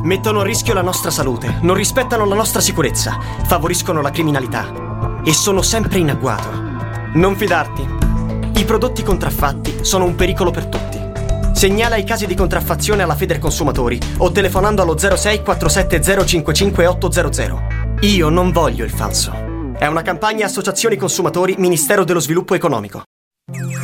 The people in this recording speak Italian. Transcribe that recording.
Mettono a rischio la nostra salute, non rispettano la nostra sicurezza, favoriscono la criminalità e sono sempre in agguato. Non fidarti. I prodotti contraffatti sono un pericolo per tutti. Segnala i casi di contraffazione alla Federconsumatori o telefonando allo 06 470 55 800. Io non voglio il falso. È una campagna Associazioni Consumatori, Ministero dello Sviluppo Economico.